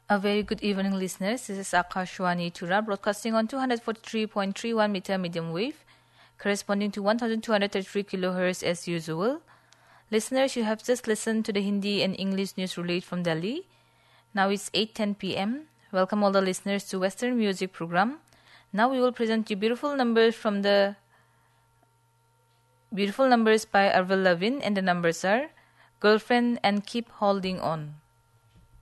A very good evening, listeners. This is Akashwani Tura, broadcasting on 243.31 meter medium wave, corresponding to 1233 kilohertz as usual. Listeners, you have just listened to the Hindi and English news relayed from Delhi. Now it's 8:10 p.m. Welcome all the listeners to Western Music Program. Now we will present you beautiful numbers by Avril Lavigne, and the numbers are Girlfriend and Keep Holding On.